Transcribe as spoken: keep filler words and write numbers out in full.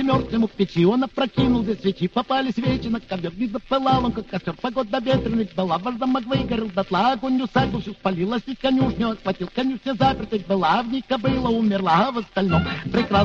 Мертв ему в печи, он опрокинул две свечи, попали свечи на ковер, не запылал он, как костер, погода ветреных была, ваш замок выгорел дотла, огонь усадьбу всю спалил, а конюшню отхватил, конюшня запертых была, в ней кобыла умерла, а в остальном прекрасно.